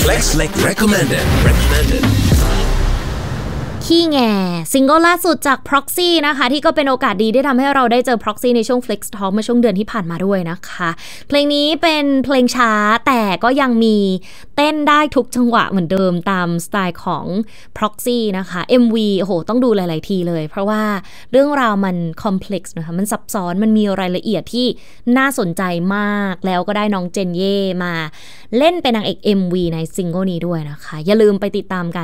Flex recommended ขี้แง่ซิงเกิลล่าสุดจาก Proxy นะคะที่ก็เป็นโอกาสดีที่ทำให้เราได้เจอ Proxy ในช่วง Flex Talk เมื่อช่วงเดือนที่ผ่านมาด้วยนะคะเพลงนี้เป็นเพลงช้าแต่ก็ยังมีเต้นได้ทุกจังหวะเหมือนเดิมตามสไตล์ของ Proxy นะคะ MV โอ้โหต้องดูหลายๆทีเลยเพราะว่าเรื่องราวมัน complex นะคะมันซับซ้อนมันมีรายละเอียดที่น่าสนใจมากแล้วก็ได้น้องเจนเย่มาเล่นเป็นนางเอก MV ในซิงเกิลนี้ด้วยนะคะอย่าลืมไปติดตามกัน